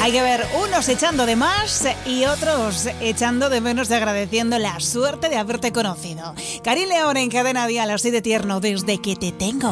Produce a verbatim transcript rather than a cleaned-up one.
Hay que ver unos echando de más y otros echando de menos y agradeciendo la suerte de haberte conocido. Karin León en Cadena Dial, así de tierno desde que te tengo.